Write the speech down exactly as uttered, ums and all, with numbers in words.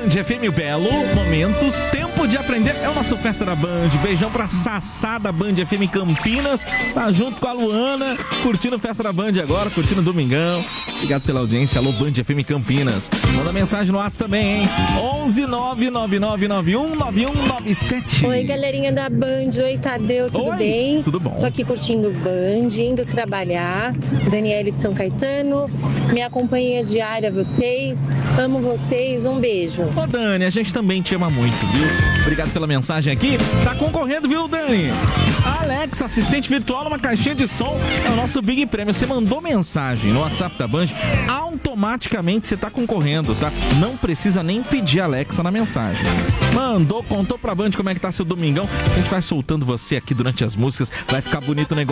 F M Belo, momentos, tempo de aprender. É o nosso Festa da Band. Beijão pra Sassá da Band F M Campinas. Tá junto com a Luana, curtindo Festa da Band agora, curtindo Domingão. Obrigado pela audiência. Alô, Band F M Campinas. Manda mensagem no WhatsApp também, hein? onze nove nove nove nove um nove um nove sete. Oi, galerinha da Band. Oi, Tadeu. Tudo Oi, bem? tudo bom. Tô aqui curtindo Band, indo trabalhar. Daniele de São Caetano. Minha companhia diária, vocês. Amo vocês. Um beijo. Ô, Dani, a gente também te ama muito, viu? Obrigado pela mensagem aqui. Tá concorrendo, viu, Dani? A Alexa, assistente virtual numa caixinha de som, é o nosso Big Prêmio. Você mandou mensagem no WhatsApp da Band, automaticamente você tá concorrendo, tá? Não precisa nem pedir Alexa na mensagem. Mandou, contou pra Band como é que tá seu domingão. A gente vai soltando você aqui durante as músicas. Vai ficar bonito o negócio.